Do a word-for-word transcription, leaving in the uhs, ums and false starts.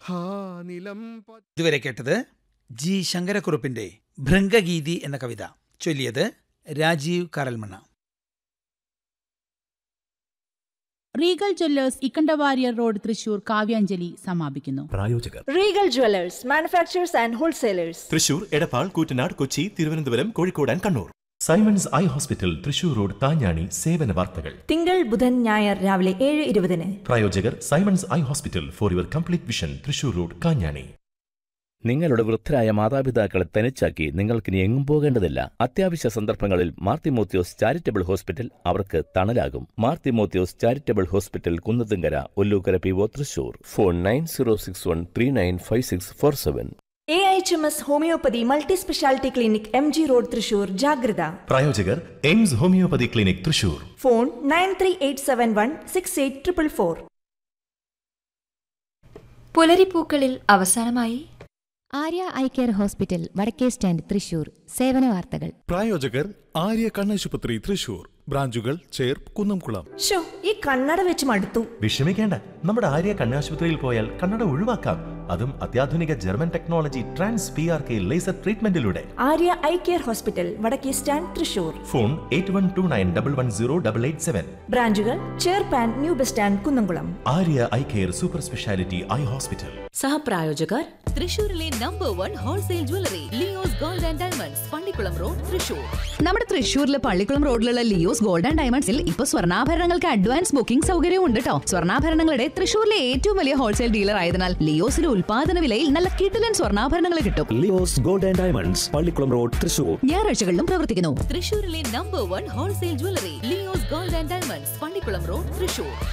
ഇതുവരെ കേട്ടത് ജി ശങ്കരക്കുറുപ്പിന്റെ ഭൃംഗഗീതി എന്ന കവിത. ചൊല്ലിയത് Rajeev Karalmanna. Regal Jewellers Ikkanda Warrier road Thrissur Kavyanjali സമാപിക്കുന്നു. പ്രായോജകർ Regal Jewellers manufacturers and wholesalers, Thrissur, Edappal, Koottanad, Kochi, Thiruvananthapuram, Kozhikode and Kannur. Symons eye hospital, Thrissur road, Kanjani. സേവന വാർത്തകൾ തിങ്കൾ ബുധൻ ഞായർ രാവിലെ ഏഴ് ഇരുപതിന്. പ്രായോജകർ Symons eye hospital, for your complete vision, Thrissur road, Kanjani. നിങ്ങളുടെ വൃദ്ധരായ മാതാപിതാക്കളെ തനിച്ചാക്കി നിങ്ങൾക്കിനി എങ്ങും പോകേണ്ടതില്ല. അത്യാവശ്യ സന്ദർഭങ്ങളിൽ മാർ തിമോത്തിയോസ് ചാരിറ്റബിൾ ഹോസ്പിറ്റൽ അവർക്ക് തണലാകും. Mar Timotheos charitable hospital, Kunnathunkara, Ollukkara, P O, Thrissur. Phone nine zero six one three nine five six four seven. A H M S homeopathy multi speciality clinic, M G road, Thrissur. ജാഗ്രത. പ്രായോജകർ AIIMS homeopathy clinic, Thrissur. Phone nine three eight seven one six eight triple four. പുലരിപ്പൂക്കളിൽ അവസാനമായി Arya eye care hospital, വടക്കേ stand, Thrissur. സേവന വാർത്തകൾ. പ്രായോജകർ ആര്യ കണ്ണാശുപത്രി, തൃശൂർ. ബ്രാഞ്ചുകൾ Cherpu, Kunnamkulam. Show ഈ കണ്ണട വെച്ച് മടുത്തു. വിഷമിക്കേണ്ട, നമ്മുടെ ആര്യ കണ്ണാശുപത്രിയിൽ പോയാൽ കണ്ണട ഒഴിവാക്കാം. അതും അത്യാധുനിക German technology trans P R K laser ട്രീറ്റ്മെന്റിലൂടെ. Arya eye care hospital, വടക്കേ stand, Thrissur. Phone eight one two nine double one zero double eight seven. ബ്രാഞ്ചുകൾ ചേർപ്പാൻ, new bus stand, Kunnamkulam. Arya eye care super speciality eye hospital. സഹപ്രായോജകർ തൃശൂരിലെ number one wholesale jewellery Leo's gold and diamonds, Pallikkulam road, Thrissur. നമ്മുടെ തൃശൂരിലെ പള്ളിക്കുളം റോഡിലുള്ള Leo's gold and ഡയമണ്ട്സിൽ ഇപ്പൊ സ്വർണ്ണാഭരണങ്ങൾക്ക് advance booking സൗകര്യവും ഉണ്ട് കേട്ടോ. സ്വർണ്ണാഭരണങ്ങളുടെ തൃശൂരിലെ ഏറ്റവും വലിയ ഹോൾസെയിൽ ഡീലർ ആയതിനാൽ ലിയോസിലെ ഉൽപാദന വിലയിൽ നല്ല കിടിലൻ സ്വർണ്ണാഭരണങ്ങൾ കിട്ടും. Leo's gold and diamonds, Pallikkulam road, Thrissur. ഞായറാഴ്ചകളിലും പ്രവർത്തിക്കുന്നു. തൃശൂരിലെ number one wholesale jewellery Leo's gold and diamonds, Pallikkulam road, Thrissur.